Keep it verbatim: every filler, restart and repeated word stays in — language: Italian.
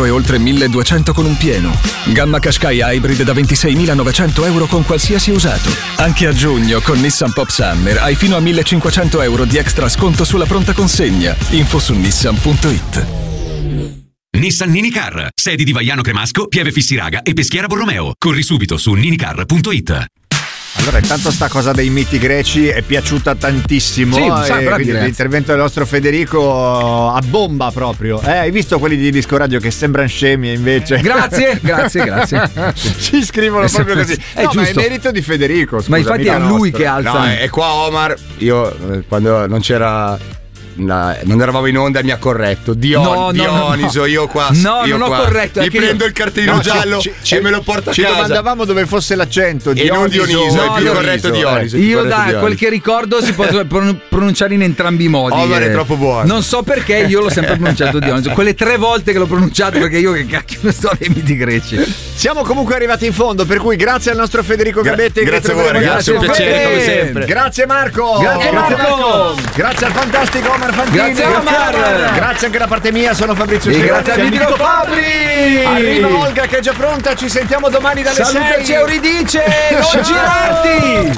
e oltre milleduecento con un pieno. Gamma Qashqai Hybrid da ventiseimilanovecento euro con qualsiasi usato. Anche a giugno con Nissan Pop Summer hai fino a millecinquecento euro di extra sconto sulla pronta consegna. Info su nissan punto it. Nissan Ninicar, sedi di Vaiano Cremasco, Pieve Fissiraga e Peschiera Borromeo. Corri subito su ninicar punto it. Allora, intanto sta cosa dei miti greci è piaciuta tantissimo. Sì, sa, e quindi l'intervento del nostro Federico a bomba proprio. Eh, hai visto quelli di Disco Radio che sembrano scemi e invece. Grazie, grazie, grazie. Ci scrivono proprio così. È no, giusto. ma è merito di Federico. Scusa, ma infatti è lui nostro. Che alza. No, è qua Omar. Io eh, quando non c'era. No, non eravamo in onda, mi ha corretto Dion, no, Dioniso, no, no. io qua no, io non qua. ho corretto. Mi prendo io... il cartellino no, giallo ci, ci, e me lo porto a ci casa. Ci domandavamo dove fosse l'accento e non Dioniso, no, è più Dioniso, corretto Dioniso. Eh. Io da Dioniso. Quel che ricordo si può pronunciare in entrambi i modi. Omar è troppo buono. Non so perché io l'ho sempre pronunciato Dioniso. Quelle tre volte che l'ho pronunciato, perché io che cacchio ne so dei miti greci. Siamo comunque arrivati in fondo, per cui grazie al nostro Federico Gabetti. Gra- grazie a voi ragazzi, un piacere come sempre. Grazie Marco. Grazie Marco. Grazie al fantastico Omar Fantini. Grazie Omar. Grazie anche da parte mia, sono Fabrizio e grazie al mitico Fabri. Arriva Olga che è già pronta, ci sentiamo domani dalle Salutaci sei. Euridice, non girarti.